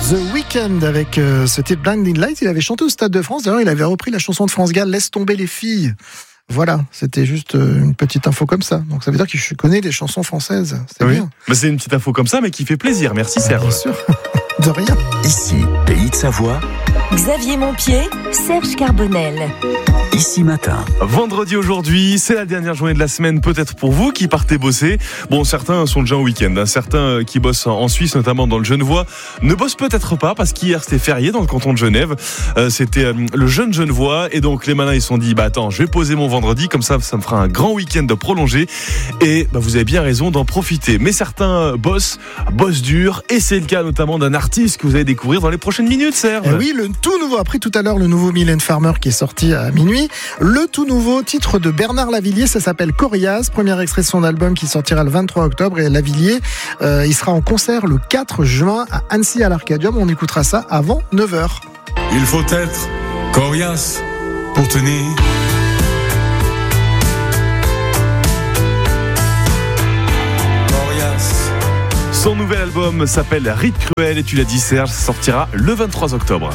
The Weeknd avec ce titre Blinding Lights. Il avait chanté au Stade de France. D'ailleurs, il avait repris la chanson de France Gall, Laisse tomber les filles. Voilà, c'était juste une petite info comme ça. Donc ça veut dire que je connais des chansons françaises. C'est bien. Mais c'est une petite info comme ça, mais qui fait plaisir. Merci Serge. Bien sûr, de rien. Ici, Pays de Savoie. Xavier Montpied, Serge Carbonel. Ici matin. Vendredi aujourd'hui, c'est la dernière journée de la semaine, peut-être pour vous qui partez bosser. Bon, certains sont déjà en week-end. Certains qui bossent en Suisse, notamment dans le Genevois, ne bossent peut-être pas parce qu'hier c'était férié dans le canton de Genève. C'était le jeune Genevois et donc les malins ils se sont dit attends, je vais poser mon vendredi comme ça me fera un grand week-end prolongé et vous avez bien raison d'en profiter. Mais certains bossent dur et c'est le cas notamment d'un artiste que vous allez découvrir dans les prochaines minutes, Serge. Oui, le tout nouveau, appris tout à l'heure, le nouveau Mylène Farmer qui est sorti à minuit. Le tout nouveau titre de Bernard Lavilliers, ça s'appelle Corias, premier extrait de son album qui sortira le 23 octobre. Et Lavilliers, il sera en concert le 4 juin à Annecy à l'Arcadium. On écoutera ça avant 9h. Il faut être coriace pour tenir. Son nouvel album s'appelle Rite Cruel et tu l'as dit Serge, ça sortira le 23 octobre.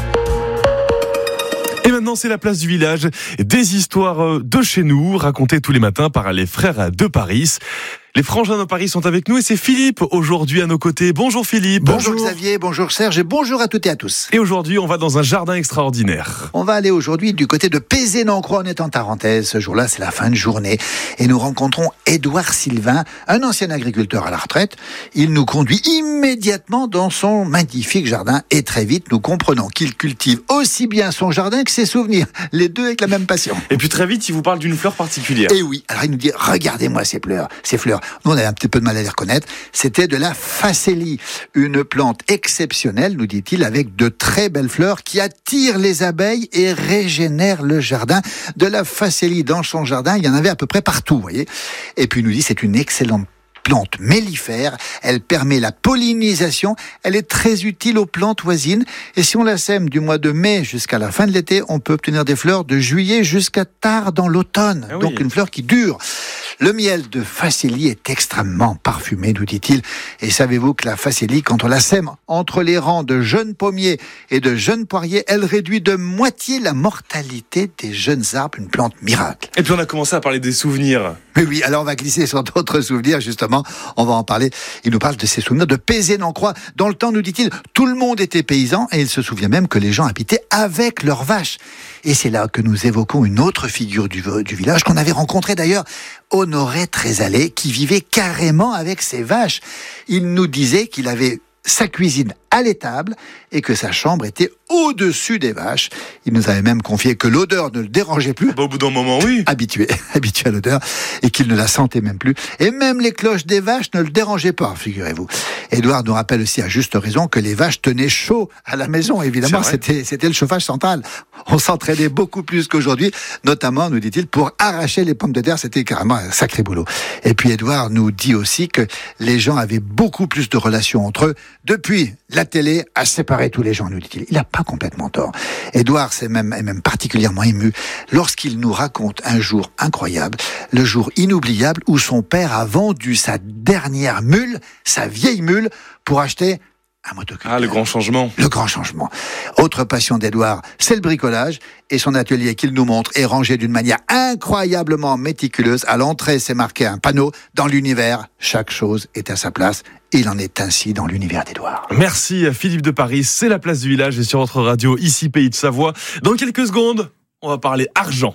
Et maintenant, c'est la place du village. Des histoires de chez nous, racontées tous les matins par les frères de Paris. Les frangins de Paris sont avec nous et c'est Philippe aujourd'hui à nos côtés. Bonjour Philippe. Bonjour Xavier, bonjour Serge et bonjour à toutes et à tous. Et aujourd'hui, on va dans un jardin extraordinaire. On va aller aujourd'hui du côté de Pézé-Nancroix. On est en Tarentaise. Ce jour-là, c'est la fin de journée. Et nous rencontrons Édouard Sylvain, un ancien agriculteur à la retraite. Il nous conduit immédiatement dans son magnifique jardin. Et très vite, nous comprenons qu'il cultive aussi bien son jardin que ses souvenirs. Les deux avec la même passion. Et puis très vite, il vous parle d'une fleur particulière. Et oui, alors il nous dit, regardez-moi ces fleurs. Nous, on avait un petit peu de mal à les reconnaître. C'était de la facélie, une plante exceptionnelle, nous dit-il, avec de très belles fleurs qui attirent les abeilles et régénèrent le jardin. De la facélie dans son jardin, il y en avait à peu près partout, vous voyez. Et puis il nous dit, c'est une excellente plante mellifère, elle permet la pollinisation, elle est très utile aux plantes voisines et si on la sème du mois de mai jusqu'à la fin de l'été, on peut obtenir des fleurs de juillet jusqu'à tard dans l'automne. Ah oui. Donc une fleur qui dure. Le miel de facélie est extrêmement parfumé, nous dit-il. Et savez-vous que la facélie, quand on la sème entre les rangs de jeunes pommiers et de jeunes poiriers, elle réduit de moitié la mortalité des jeunes arbres, une plante miracle. Et puis on a commencé à parler des souvenirs. Mais oui, alors on va glisser sur d'autres souvenirs, justement. On va en parler. Il nous parle de ses souvenirs de Pézé-Nancroix. Dans le temps, nous dit-il, tout le monde était paysan et il se souvient même que les gens habitaient avec leurs vaches. Et c'est là que nous évoquons une autre figure du village qu'on avait rencontrée d'ailleurs, Honoré Trésalé, qui vivait carrément avec ses vaches. Il nous disait qu'il avait sa cuisine à l'étable et que sa chambre était au-dessus des vaches. Il nous avait même confié que l'odeur ne le dérangeait plus. Au bout d'un moment, oui. Habitué à l'odeur et qu'il ne la sentait même plus. Et même les cloches des vaches ne le dérangeaient pas, figurez-vous. Édouard nous rappelle aussi à juste raison que les vaches tenaient chaud à la maison. Évidemment, c'était le chauffage central. On s'entraînait beaucoup plus qu'aujourd'hui, notamment, nous dit-il, pour arracher les pommes de terre. C'était carrément un sacré boulot. Et puis Édouard nous dit aussi que les gens avaient beaucoup plus de relations entre eux. Depuis, la télé a séparé tous les gens, nous dit-il. Il n'a pas complètement tort. Édouard est même particulièrement ému lorsqu'il nous raconte un jour incroyable, le jour inoubliable où son père a vendu sa dernière mule, sa vieille mule, pour acheter un motoculteur. Ah, le grand changement. Le grand changement. Autre passion d'Édouard, c'est le bricolage. Et son atelier qu'il nous montre est rangé d'une manière incroyablement méticuleuse. À l'entrée, c'est marqué un panneau. Dans l'univers, chaque chose est à sa place. Il en est ainsi dans l'univers d'Édouard. Merci à Philippe de Paris. C'est la place du village et sur votre radio, ici Pays de Savoie. Dans quelques secondes, on va parler argent.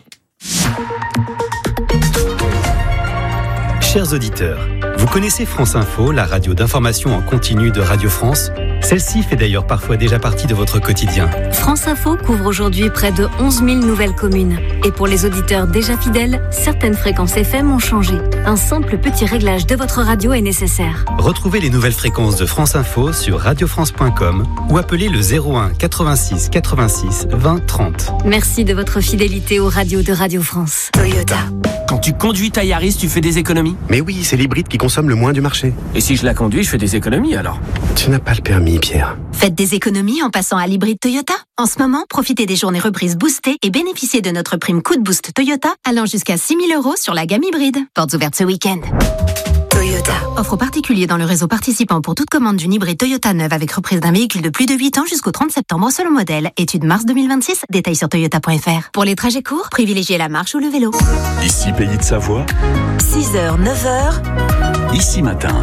Chers auditeurs, vous connaissez France Info, la radio d'information en continu de Radio France ? Celle-ci fait d'ailleurs parfois déjà partie de votre quotidien. France Info couvre aujourd'hui près de 11 000 nouvelles communes. Et pour les auditeurs déjà fidèles, certaines fréquences FM ont changé. Un simple petit réglage de votre radio est nécessaire. Retrouvez les nouvelles fréquences de France Info sur radiofrance.com ou appelez le 01 86 86 20 30. Merci de votre fidélité aux radios de Radio France. Toyota. Quand tu conduis ta Yaris, tu fais des économies ? Mais oui, c'est l'hybride qui consomme le moins du marché. Et si je la conduis, je fais des économies alors ? Tu n'as pas le permis, Pierre. Faites des économies en passant à l'hybride Toyota. En ce moment, profitez des journées reprises boostées et bénéficiez de notre prime coup de boost Toyota allant jusqu'à 6 000 € sur la gamme hybride. Portes ouvertes ce week-end. Toyota. Toyota. Offre aux particuliers dans le réseau participant pour toute commande d'une hybride Toyota neuve avec reprise d'un véhicule de plus de 8 ans jusqu'au 30 septembre selon modèle. Étude mars 2026, détails sur toyota.fr. Pour les trajets courts, privilégiez la marche ou le vélo. Ici Pays de Savoie, 6h, 9h, ici matin.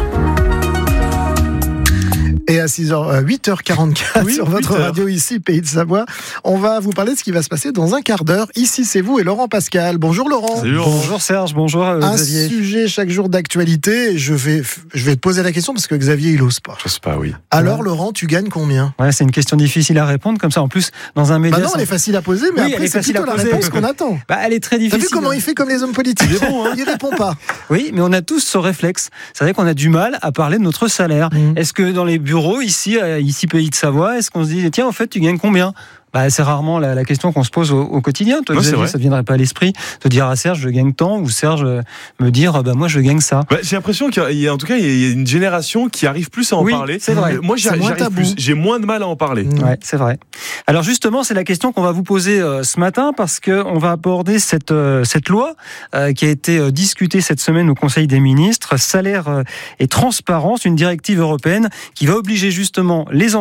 Et à 8h44 Oui, sur votre 8h. radio ici, Pays de Savoie, on va vous parler de ce qui va se passer dans un quart d'heure. Ici, c'est vous et Laurent Pascal. Bonjour Laurent. Salut, Laurent. Bonjour Serge, bonjour Un Xavier. sujet chaque jour d'actualité. Je vais te poser la question parce que Xavier, il ose pas. Je sais pas, oui. Alors Laurent, tu gagnes combien? Ouais, c'est une question difficile à répondre comme ça. En plus, dans un média. Bah non, elle est facile à poser, mais Oui, elle après, est c'est facile plutôt à la poser. réponse qu'on attend. Bah, elle est très T'as difficile. vu comment il fait comme les hommes politiques? Il est bon, hein. Il répond pas. Oui, mais on a tous ce réflexe. C'est vrai qu'on a du mal à parler de notre salaire. Est-ce que dans les bureaux ici Pays de Savoie, est-ce qu'on se dit tiens, en fait, tu gagnes combien? Bah, c'est rarement la question qu'on se pose au quotidien. Toi, Ouais, c'est Xavier, vrai. ça ne viendrait pas à l'esprit de dire à Serge, je gagne tant, ou Serge me dire, bah, moi, je gagne ça. Bah, j'ai l'impression qu'il y a, en tout cas, il y a une génération qui arrive plus à en Oui, parler. c'est vrai. Moi, C'est moins j'arrive tabou. plus. J'ai moins de mal à en parler. Ouais, c'est vrai. Alors justement, c'est la question qu'on va vous poser ce matin parce que on va aborder cette loi qui a été discutée cette semaine au Conseil des ministres, salaire et transparence, une directive européenne qui va obliger justement les